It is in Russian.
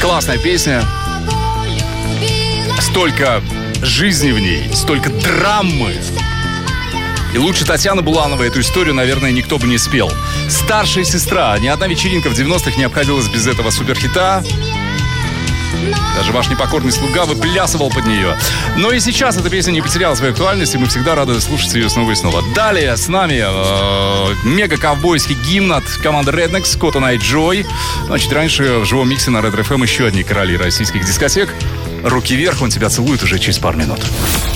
Классная песня. Столько жизни в ней, столько драмы. И лучше Татьяны Булановой эту историю, наверное, никто бы не спел. «Старшая сестра». Ни одна вечеринка в 90-х не обходилась без этого суперхита. Даже ваш непокорный слуга выплясывал под нее. Но и сейчас эта песня не потеряла своей актуальности. Мы всегда рады слушать ее снова и снова. Далее с нами мега-ковбойский гимн от команды Rednex, Cotton Eye Joe. Ну, а чуть раньше в живом миксе на Red FM еще одни короли российских дискотек. «Руки вверх», он тебя целует уже через пару минут.